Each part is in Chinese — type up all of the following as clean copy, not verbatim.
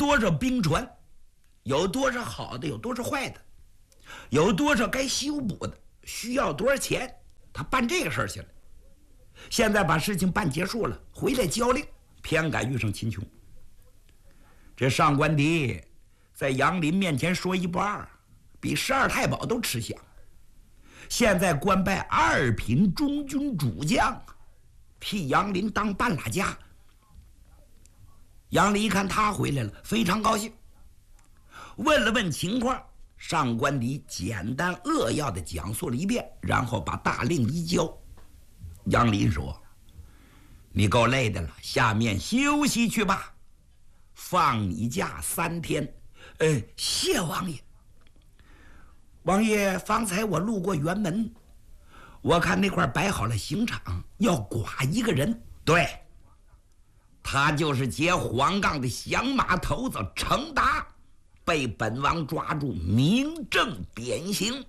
多少兵船，有多少好的，有多少坏的，有多少该修补的，需要多少钱，他办这个事儿去了。现在把事情办结束了，回来交令，偏赶遇上秦琼。这上官迪在杨林面前说一不二，比12太保都吃香。现在官拜2品中军主将，替杨林当半拉家。杨林一看他回来了，非常高兴，问了问情况，上官迪简单扼要的讲述了一遍，然后把大令一交。杨林说：“你够累的了，下面休息去吧，放你假3天。”谢王爷。王爷，方才我路过辕门，我看那块摆好了刑场，要剐一个人。对，他就是劫黄杠的响马头子程达，被本王抓住，明正典刑。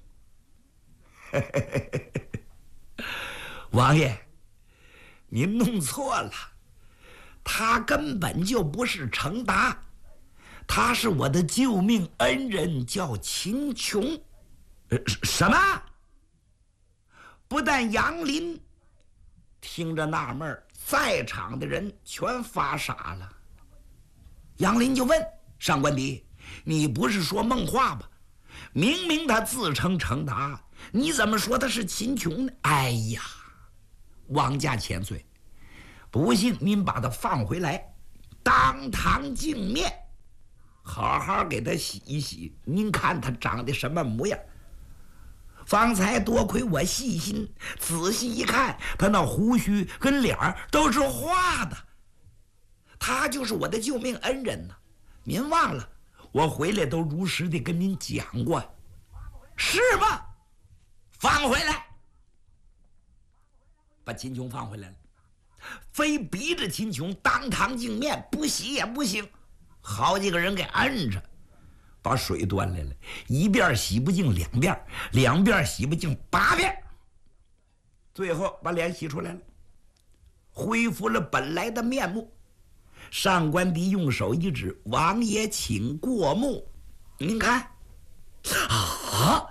王爷，您弄错了，他根本就不是程达，他是我的救命恩人，叫秦琼。什么？不但杨林听着纳闷，在场的人全发傻了。杨林就问上官迪：“你不是说梦话吧？明明他自称程达，你怎么说他是秦琼呢？”哎呀，王家千岁，不信您把他放回来，当堂净面，好好给他洗一洗，您看他长得什么模样。方才多亏我细心仔细一看，他那胡须跟脸儿都是画的，他就是我的救命恩人呢。您忘了，我回来都如实的跟您讲过，是吗？放回来，把秦琼放回来了，非逼着秦琼当堂净面，不洗也不行，好几个人给摁着，把水端来了，一遍洗不净2遍，2遍洗不净8遍，最后把脸洗出来了，恢复了本来的面目。上官迪用手一指：“王爷请过目。”您看，啊！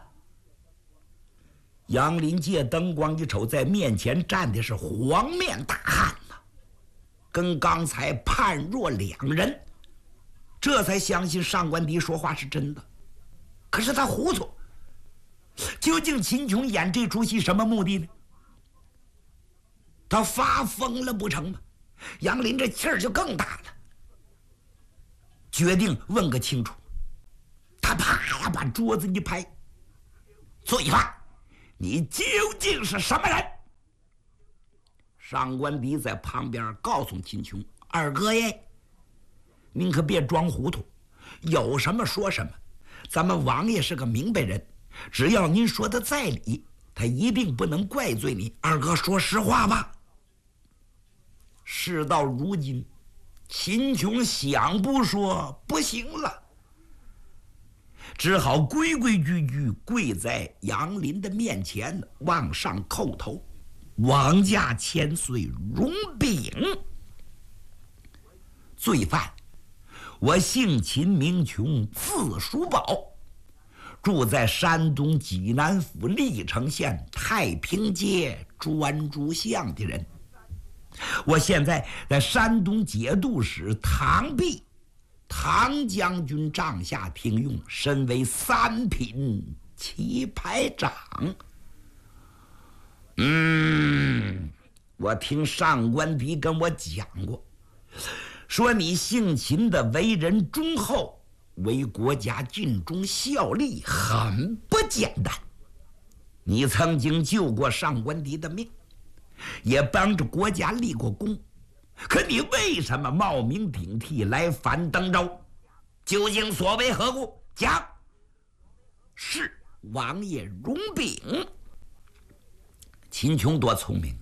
杨林借灯光一瞅，在面前站的是黄面大汉呐，跟刚才判若两人。这才相信上官迪说话是真的。可是他糊涂，究竟秦琼演这出戏什么目的呢？他发疯了不成吗？杨林这气儿就更大了，决定问个清楚。他啪呀把桌子一拍：“罪犯，你究竟是什么人？”上官迪在旁边告诉秦琼：“二哥耶，您可别装糊涂，有什么说什么，咱们王爷是个明白人，只要您说的在理，他一定不能怪罪你。二哥说实话吧。”事到如今，秦琼想不说不行了，只好规规矩矩跪在杨林的面前，往上叩头：“王家千岁容禀，罪犯，我姓秦名琼，字叔宝，住在山东济南府历城县太平街专诸巷的人。我现在在山东节度使唐弼唐将军帐下听用，身为3品旗牌长。我听上官迪跟我讲过，说你姓秦的为人忠厚，为国家尽忠效力，很不简单。你曾经救过上官迪的命，也帮着国家立过功，可你为什么冒名顶替来反登州？究竟所为何故？讲。是王爷容禀。秦琼多聪明，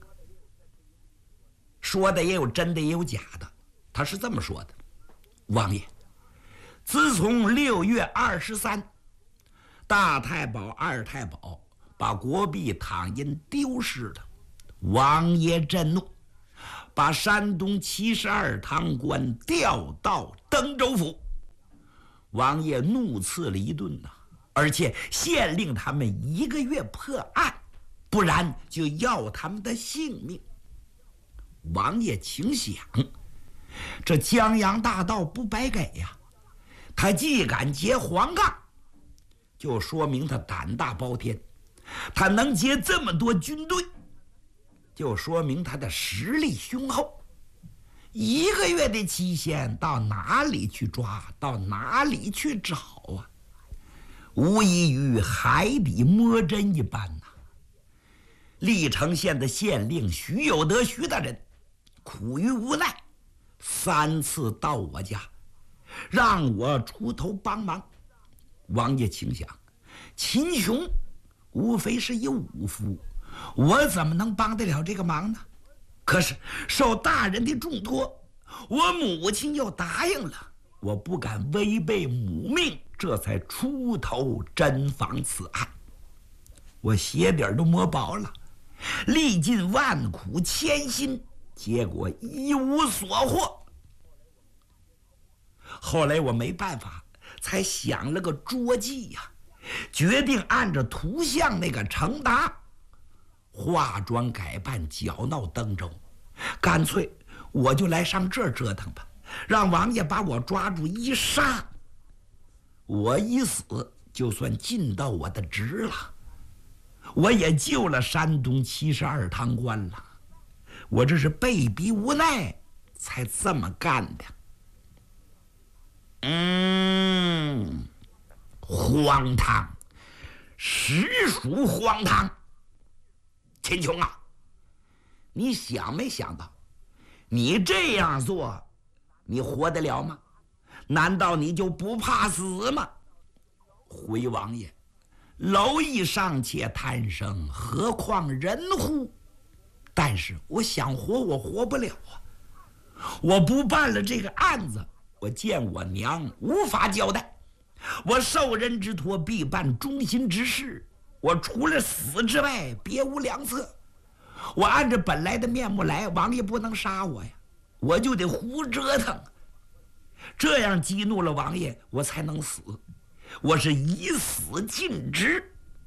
说的也有真的也有假的。他是这么说的：王爷，自从6月23，大太保、二太保把国币躺银丢失了，王爷震怒，把山东72堂官调到登州府， 王爷怒斥了一顿呐，而且限令他们1个月破案，不然就要他们的性命。王爷请想，这江洋大盗不白给呀，他既敢结黄杠，就说明他胆大包天；他能结这么多军队，就说明他的实力雄厚。1个月的期限，到哪里去抓，到哪里去找啊？无异于海底摸针一般呐。历城县的县令徐有德徐大人苦于无奈，3次到我家，让我出头帮忙。王爷请想，秦琼无非是一武夫，我怎么能帮得了这个忙呢？可是受大人的重托，我母亲又答应了，我不敢违背母命，这才出头侦访此案。我鞋底都磨薄了，历尽万苦千辛，结果一无所获。后来我没办法，才想了个捉计呀，决定按照图像那个程达化妆改扮，搅闹登州，干脆我就来上这儿折腾吧，让王爷把我抓住一杀，我一死就算尽到我的职了，我也救了山东72堂官了。我这是被逼无奈才这么干的。荒唐，实属荒唐。秦琼啊，你想没想到，你这样做，你活得了吗？难道你就不怕死吗？回王爷，蝼蚁尚且贪生，何况人乎？但是我想活，我活不了啊！我不办了这个案子，我见我娘无法交代。我受人之托，必办忠心之事。我除了死之外，别无良策。我按着本来的面目来，王爷不能杀我呀，我就得胡折腾，这样激怒了王爷，我才能死。我是以死尽职。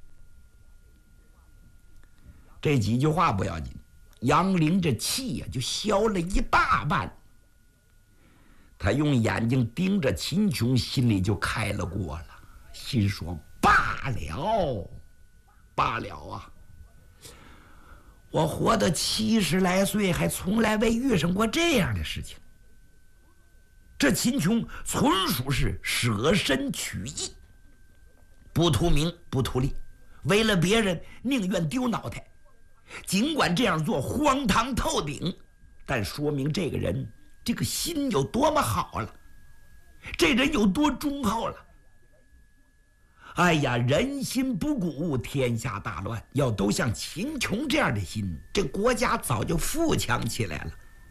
这几句话不要紧，杨凌这气呀就消了一大半。他用眼睛盯着秦琼，心里就开了锅了，心说罢了罢了啊，我活到70来岁，还从来未遇上过这样的事情。这秦琼纯属是舍身取义，不图名不图利，为了别人宁愿丢脑袋。尽管这样做荒唐透顶，但说明这个人这个心有多么好了，这人有多忠厚了。哎呀，人心不古，天下大乱。要都像秦琼这样的心，这国家早就富强起来了。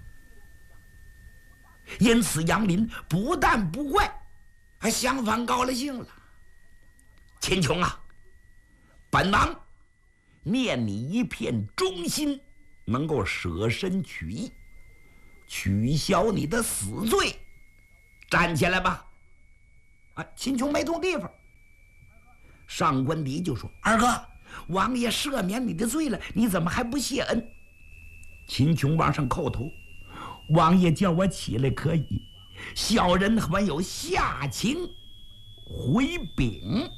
因此杨林不但不怪，还相反高了兴了。秦琼啊，本王念你一片忠心，能够舍身取义，取消你的死罪。站起来吧。秦琼没动地方。上官迪就说：“二哥，王爷赦免你的罪了，你怎么还不谢恩？”秦琼往上叩头：“王爷叫我起来可以，小人还有下情回禀。”